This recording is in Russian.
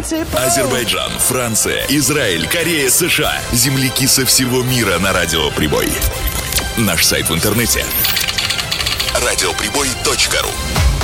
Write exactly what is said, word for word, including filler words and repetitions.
Азербайджан, Франция, Израиль, Корея, США. Земляки со всего мира на Радио Прибой. Наш сайт в интернете радиоприбой точка ру.